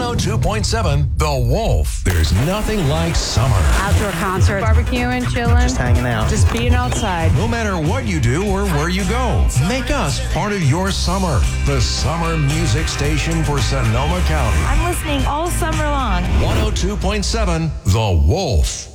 102.7 The Wolf. There's nothing like summer. Outdoor concert. Barbecuing, chilling. Just hanging out. Just being outside. No matter what you do or where you go, make us part of your summer. The summer music station for Sonoma County. I'm listening all summer long. 102.7 The Wolf.